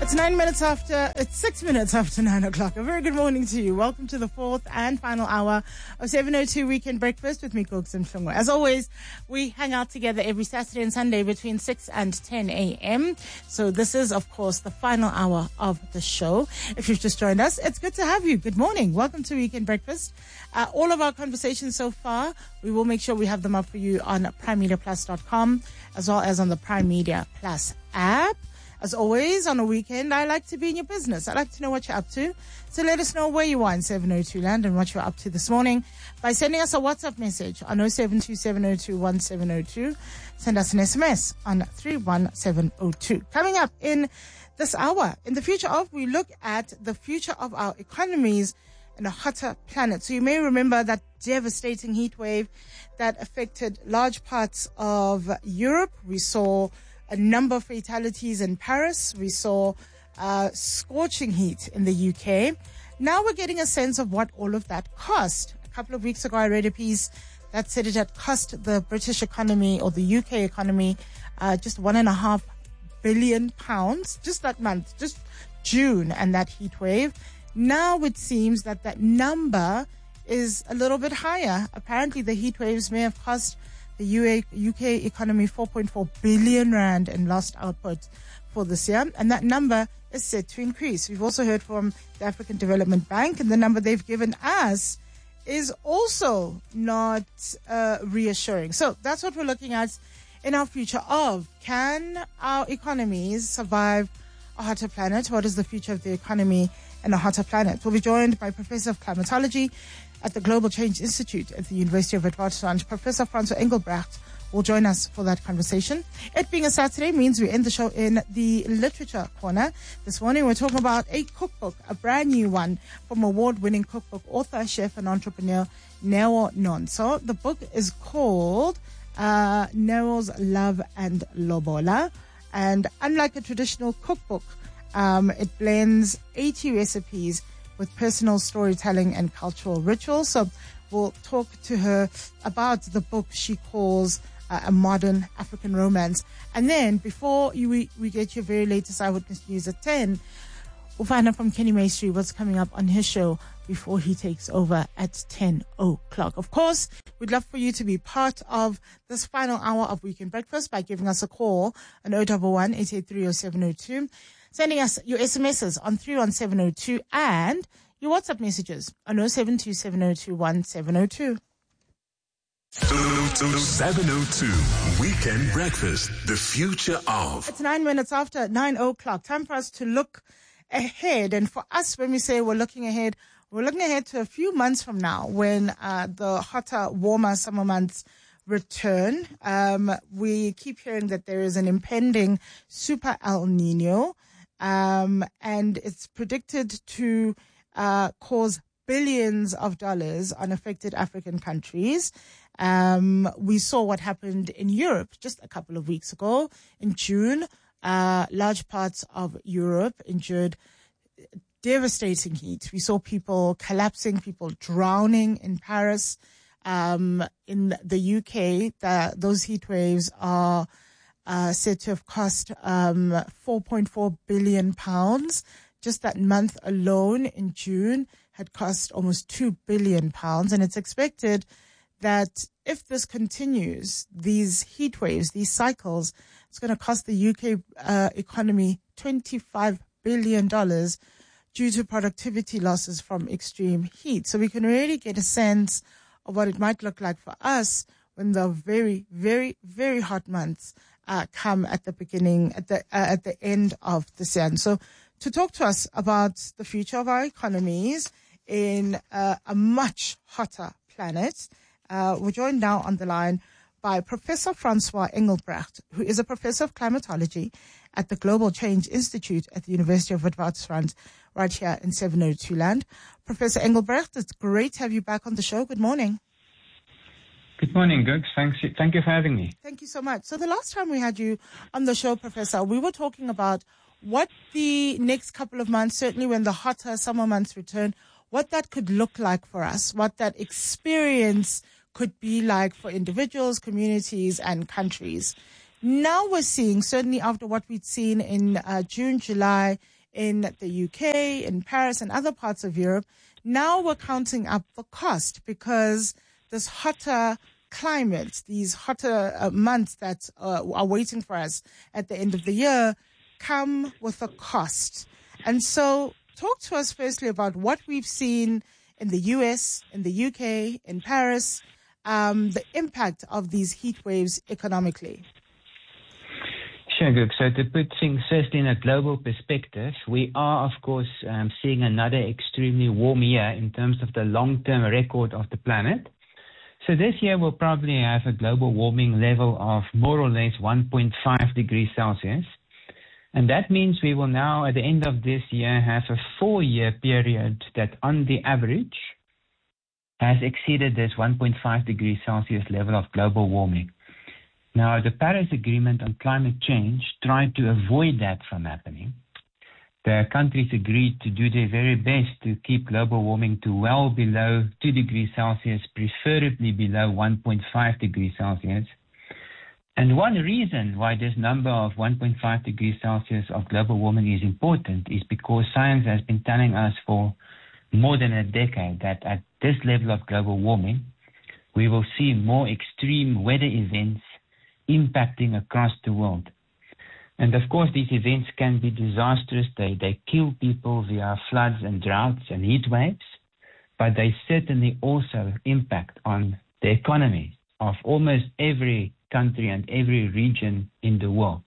It's 6 minutes after 9 o'clock. A very good morning to you. Welcome to the fourth and final hour of 702 Weekend Breakfast with me, Cooks and Mhlungu. As always, we hang out together every Saturday and Sunday between 6 and 10 a.m. So this is, of course, the final hour of the show. If you've just joined us, it's good to have you. Good morning. Welcome to Weekend Breakfast. All of our conversations so far, we will make sure we have them up for you on primemediaplus.com as well as on the Prime Media Plus app. As always, on a weekend, I like to be in your business. I like to know what you're up to. So let us know where you are in 702 land and what you're up to this morning by sending us a WhatsApp message on 0727021702. Send us an SMS on 31702. Coming up in this hour, in the future of, we look at the future of our economies in a hotter planet. So you may remember that devastating heat wave that affected large parts of Europe. We saw a number of fatalities in Paris. We saw scorching heat in the UK. Now we're getting a sense of what all of that cost. A couple of weeks ago, I read a piece that said it had cost the British economy or the UK economy just £1.5 billion just that month, just June and that heat wave. Now it seems that that number is a little bit higher. Apparently, the heat waves may have cost the UK economy 4.4 billion rand in lost output for this year, and that number is set to increase. We've also heard from the African Development Bank, and the number they've given us is also not reassuring. So that's what we're looking at in our future of, can our economies survive a hotter planet? What is the future of the economy in a hotter planet? We'll be joined by Professor of Climatology at the Global Change Institute at the University of Witwatersrand. Professor Francois Engelbrecht will join us for that conversation. It being a Saturday means we end the show in the Literature Corner. This morning we're talking about a cookbook, a brand new one from award-winning cookbook author, chef and entrepreneur Neo Nonso. The book is called Neo's Love and Lobola. And unlike a traditional cookbook, it blends 80 recipes with personal storytelling and cultural rituals. So we'll talk to her about the book she calls a modern African romance. And then before we get your very latest Eyewitness News at 10, we'll find out from Kenny Maestri what's coming up on his show before he takes over at 10 o'clock. Of course, we'd love for you to be part of this final hour of Weekend Breakfast by giving us a call on 011 883 0702. Sending us your SMSs on 31702 and your WhatsApp messages on 0727021702. 702 Weekend Breakfast, the future of. It's 9 minutes after 9 o'clock. Time for us to look ahead. And for us, when we say we're looking ahead to a few months from now when the hotter, warmer summer months return. We keep hearing that there is an impending super El Nino. And it's predicted to cause billions of dollars on affected African countries. We saw what happened in Europe just a couple of weeks ago. In June, large parts of Europe endured devastating heat. We saw people collapsing, people drowning in Paris. In the UK, those heat waves are said to have cost 4.4 billion pounds. Just that month alone in June had cost almost 2 billion pounds. And it's expected that if this continues, these heat waves, these cycles, it's going to cost the UK economy $25 billion due to productivity losses from extreme heat. So we can really get a sense of what it might look like for us when the very, very, very hot months come at the beginning, at the end of this year. And so to talk to us about the future of our economies in a much hotter planet, we're joined now on the line by Professor Francois Engelbrecht, who is a professor of climatology at the Global Change Institute at the University of Witwatersrand, right here in 702 land. Professor Engelbrecht, it's great to have you back on the show. Good morning. Good morning, Googs. Thank you for having me. Thank you so much. So the last time we had you on the show, Professor, we were talking about what the next couple of months, certainly when the hotter summer months return, what that could look like for us, what that experience could be like for individuals, communities, and countries. Now we're seeing, certainly after what we'd seen in June, July, in the UK, in Paris, and other parts of Europe. Now we're counting up the cost because this hotter climate, these hotter months that are waiting for us at the end of the year, come with a cost. And so talk to us firstly about what we've seen in the US, in the UK, in Paris, the impact of these heat waves economically. Sure, Gug. So to put things first in a global perspective, we are, of course, seeing another extremely warm year in terms of the long-term record of the planet. So this year we'll probably have a global warming level of more or less 1.5 degrees Celsius. And that means we will now, at the end of this year, have a 4-year period that on the average has exceeded this 1.5 degrees Celsius level of global warming. Now, the Paris Agreement on Climate Change tried to avoid that from happening. The countries agreed to do their very best to keep global warming to well below 2 degrees Celsius, preferably below 1.5 degrees Celsius. And one reason why this number of 1.5 degrees Celsius of global warming is important is because science has been telling us for more than a decade that at this level of global warming, we will see more extreme weather events impacting across the world. And of course, these events can be disastrous. They kill people via floods and droughts and heat waves, but they certainly also impact on the economy of almost every country and every region in the world.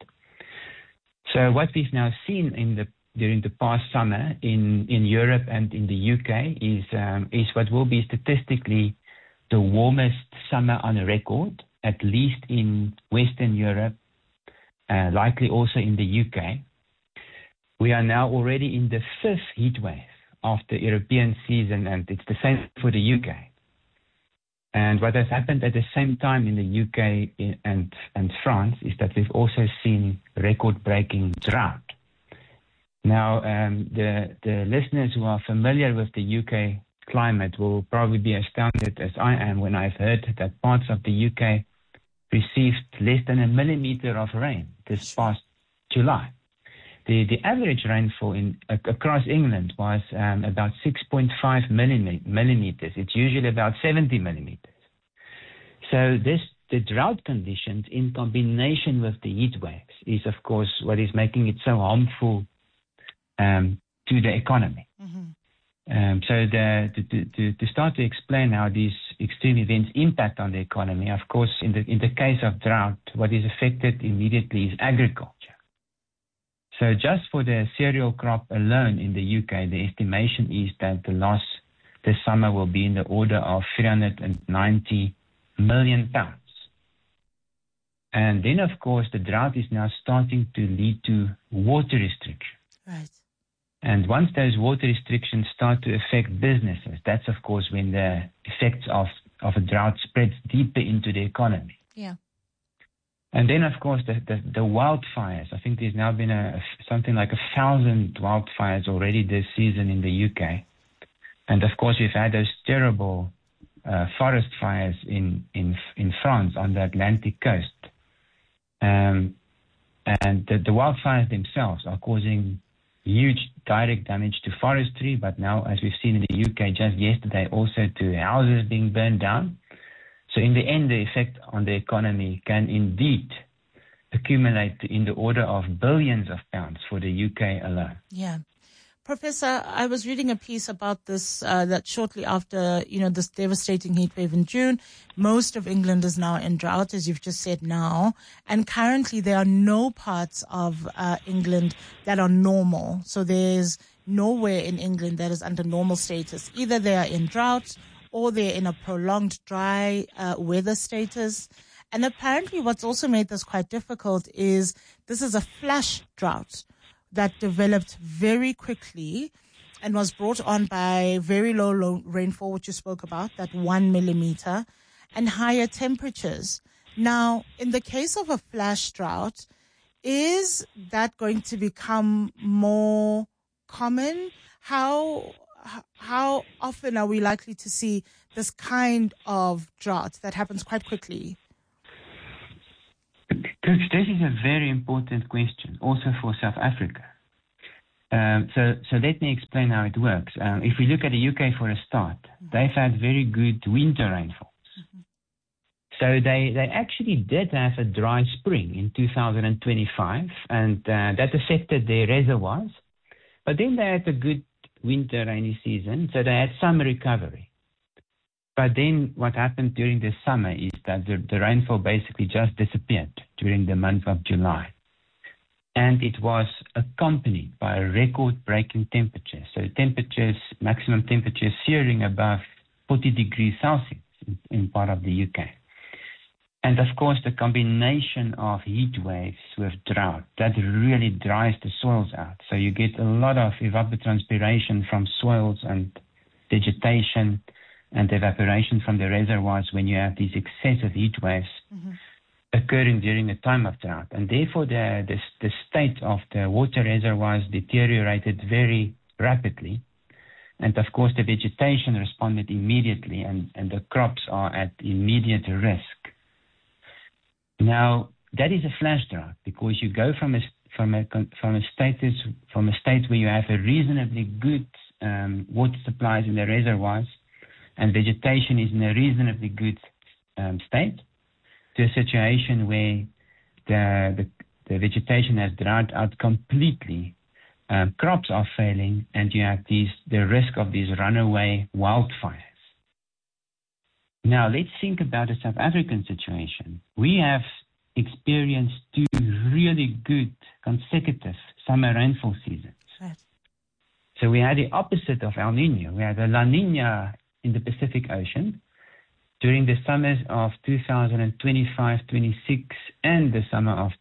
So what we've now seen during the past summer in Europe and in the UK is what will be statistically the warmest summer on record, at least in Western Europe, likely also in the UK. We are now already in the 5th heat wave of the European season, and it's the same for the UK. And what has happened at the same time in the UK and France is that we've also seen record-breaking drought. Now, the listeners who are familiar with the UK climate will probably be astounded, as I am, when I've heard that parts of the UK received less than a millimeter of rain this past July. The average rainfall across England was about 6.5 millimeters. It's usually about 70 millimeters. So the drought conditions in combination with the heat waves is, of course, what is making it so harmful to the economy. Mm-hmm. So to start to explain how these extreme events impact on the economy, of course, in the case of drought, what is affected immediately is agriculture. So just for the cereal crop alone in the UK, the estimation is that the loss this summer will be in the order of 390 million pounds. And then, of course, the drought is now starting to lead to water restrictions. Right. And once those water restrictions start to affect businesses, that's, of course, when the effects of a drought spreads deeper into the economy. Yeah. And then, of course, the wildfires. I think there's now been something like 1,000 wildfires already this season in the UK. And, of course, we've had those terrible forest fires in France on the Atlantic coast. And the wildfires themselves are causing huge direct damage to forestry, but now, as we've seen in the UK just yesterday, also to houses being burned down. So in the end, the effect on the economy can indeed accumulate in the order of billions of pounds for the UK alone. Yeah. Professor, I was reading a piece about this, that shortly after, this devastating heat wave in June, most of England is now in drought, as you've just said now. And currently there are no parts of England that are normal. So there's nowhere in England that is under normal status. Either they are in drought or they're in a prolonged dry weather status. And apparently what's also made this quite difficult is this is a flash drought that developed very quickly and was brought on by very low rainfall, which you spoke about, that 1 millimeter, and higher temperatures. Now, in the case of a flash drought, is that going to become more common? How often are we likely to see this kind of drought that happens quite quickly? This is a very important question, also for South Africa. So let me explain how it works. If we look at the UK for a start, they've had very good winter rainfalls. So they actually did have a dry spring in 2025, and that affected their reservoirs. But then they had a good winter rainy season, so they had some recovery. But then what happened during the summer is that the rainfall basically just disappeared during the month of July. And it was accompanied by record-breaking temperatures. So maximum temperatures searing above 40 degrees Celsius in part of the UK. And of course, the combination of heat waves with drought, that really dries the soils out. So you get a lot of evapotranspiration from soils and vegetation and evaporation from the reservoirs when you have these excessive heat waves occurring during a time of drought. And therefore, the state of the water reservoirs deteriorated very rapidly. And of course, the vegetation responded immediately, and the crops are at immediate risk. Now, that is a flash drought because you go from a state where you have a reasonably good water supplies in the reservoirs and vegetation is in a reasonably good state to a situation where the vegetation has dried out completely, crops are failing, and you have the risk of these runaway wildfires. Now, let's think about the South African situation. We have experienced 2 really good consecutive summer rainfall seasons. Right. So we had the opposite of El Nino. We had a La Nina in the Pacific Ocean during the summers of 2025-26 and the summer of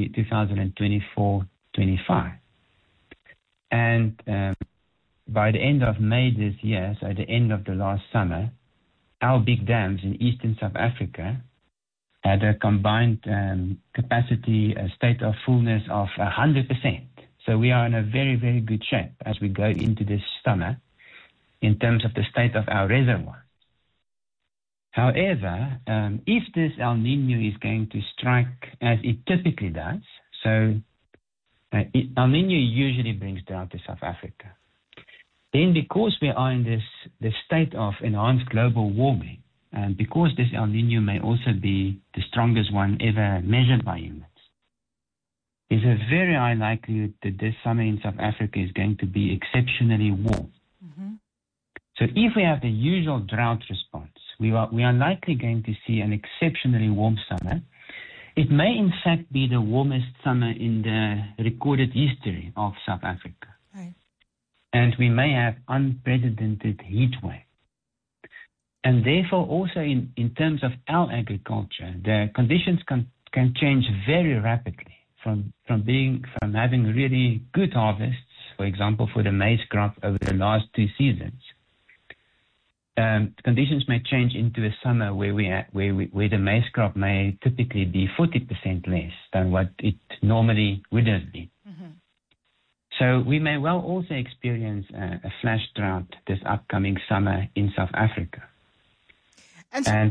2024-25. And by the end of May this year, so at the end of the last summer, our big dams in eastern South Africa had a combined capacity, a state of fullness of 100%. So we are in a very, very good shape as we go into this summer in terms of the state of our reservoir. However, if this El Nino is going to strike as it typically does, so El Nino usually brings drought to South Africa. Then because we are in this state of enhanced global warming, and because this El Nino may also be the strongest one ever measured by humans, there's a very high likelihood that this summer in South Africa is going to be exceptionally warm. So if we have the usual drought response, we are likely going to see an exceptionally warm summer. It may in fact be the warmest summer in the recorded history of South Africa. Right. And we may have unprecedented heat wave. And therefore also in terms of our agriculture, the conditions can change very rapidly from having really good harvests, for example, for the maize crop over the last 2 seasons. Conditions may change into a summer where the maize crop may typically be 40% less than what it normally would have been. So we may well also experience a flash drought this upcoming summer in South Africa. Sorry,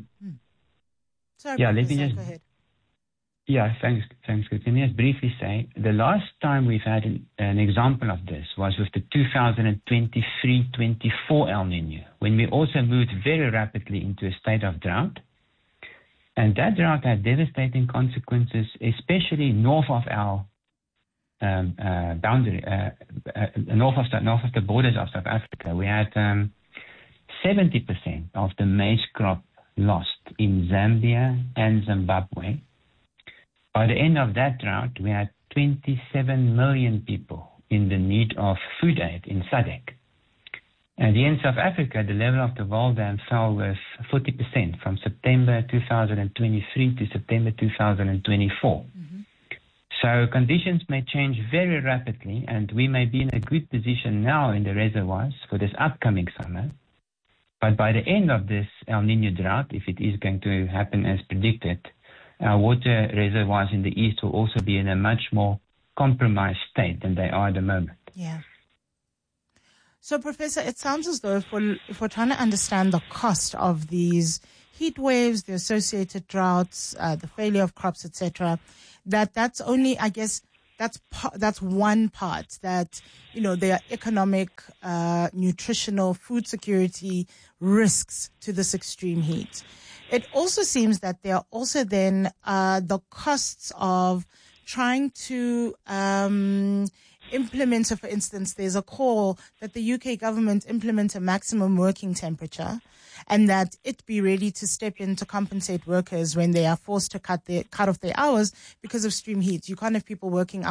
let me just go ahead. Yeah, thanks. Let me just briefly say, the last time we've had an example of this was with the 2023-24 El Nino, when we also moved very rapidly into a state of drought. And that drought had devastating consequences, especially north of our boundary, north of the borders of South Africa. We had 70% of the maize crop lost in Zambia and Zimbabwe. By the end of that drought, we had 27 million people in the need of food aid in SADC. And here in South Africa, the level of the Vaal Dam fell with 40% from September 2023 to September 2024. So conditions may change very rapidly, and we may be in a good position now in the reservoirs for this upcoming summer. But by the end of this El Nino drought, if it is going to happen as predicted, our water reservoirs in the east will also be in a much more compromised state than they are at the moment. Yeah. So, Professor, it sounds as though if we're trying to understand the cost of these heat waves, the associated droughts, the failure of crops, etc., that's only, I guess, That's one part that, there are economic, nutritional, food security risks to this extreme heat. It also seems that there are also then the costs of trying to implement, so for instance, there's a call that the UK government implement a maximum working temperature and that it be ready to step in to compensate workers when they are forced to cut off their hours because of extreme heat. You can't have people working